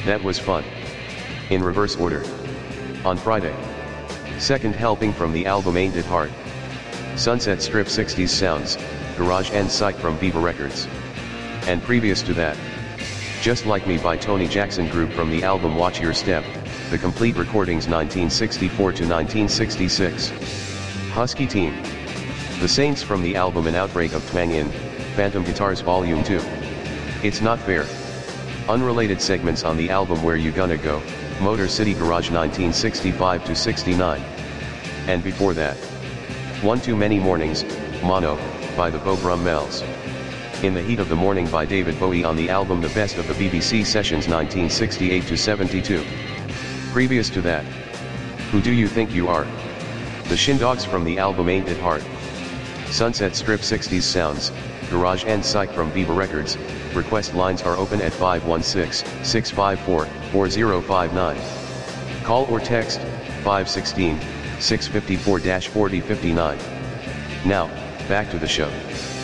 That was fun. In reverse order. On Friday. Second helping from the album Ain't It Hard. Sunset Strip 60s Sounds, Garage and Psych from Viva Records. And previous to that, Just Like Me by Tony Jackson Group from the album Watch Your Step, the complete recordings 1964 to 1966. Husky Team. The Saints from the album An Outbreak of Twang in, Phantom Guitars Volume 2. It's Not Fair. Unrelated segments on the album Where You Gonna Go, Motor City Garage 1965 to 69. And before that, One Too Many Mornings, Mono, by the Beau Brummels. In the Heat of the Morning by David Bowie on the album The Best of the BBC Sessions 1968 to 72. Previous to that, Who Do You Think You Are? The Shindogs from the album Ain't It Hard. Sunset Strip 60s Sounds, Garage and Psych from Viva Records. Request lines are open at 516-654-4059. Call or text, 516-654-4059. Now, back to the show.